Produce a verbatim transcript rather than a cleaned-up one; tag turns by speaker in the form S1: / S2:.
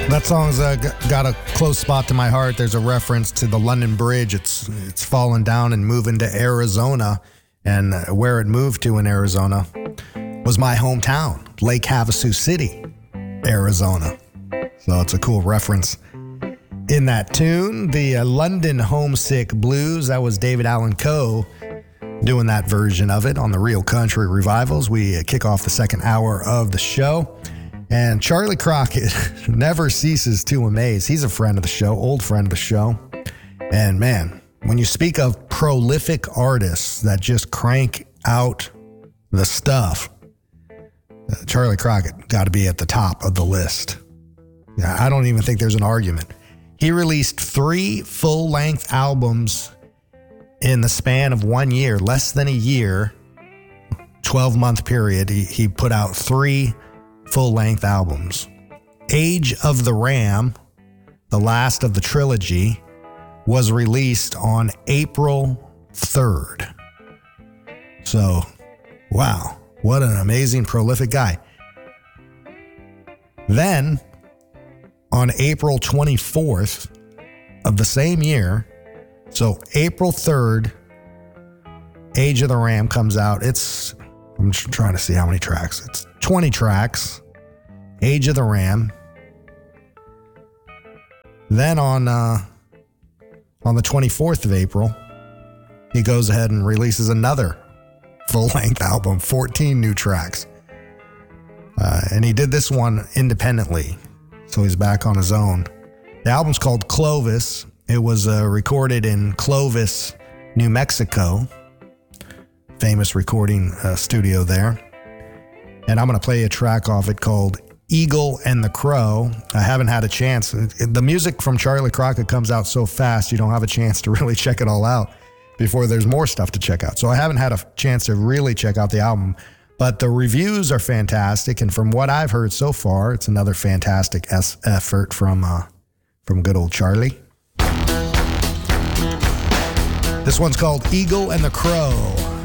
S1: That song's uh, got a close spot to my heart. There's a reference to the London Bridge. It's it's fallen down and moving to Arizona, and where it moved to in Arizona was my hometown, Lake Havasu City, Arizona. So it's a cool reference in that tune. The uh, London Homesick Blues, that was David Allan Coe doing that version of it on the Real Country Revivals. We uh, kick off the second hour of the show. And Charlie Crockett never ceases to amaze. He's a friend of the show, old friend of the show. And man, when you speak of prolific artists that just crank out the stuff, uh, Charlie Crockett got to be at the top of the list. Yeah, I don't even think there's an argument. He released three full-length albums in the span of one year, less than a year, twelve-month period. He, he put out three full-length albums. Age of the Ram, the last of the trilogy, was released on April third. So, wow, what an amazing, prolific guy. Then, on April twenty-fourth of the same year, so April third, Age of the Ram comes out. It's, I'm trying to see how many tracks. It's twenty tracks. Age of the Ram. Then on uh, on the twenty-fourth of April, he goes ahead and releases another full-length album, fourteen new tracks. Uh, and he did this one independently, so he's back on his own. The album's called Clovis. It was uh, recorded in Clovis, New Mexico. Famous recording uh, studio there. And I'm going to play a track off it called Eagle and the Crow. I haven't had a chance. The music from Charlie Crockett comes out so fast, you don't have a chance to really check it all out before there's more stuff to check out. So I haven't had a chance to really check out the album, but the reviews are fantastic. And from what I've heard so far, it's another fantastic es- effort from, uh, from good old Charlie. This one's called Eagle and the Crow.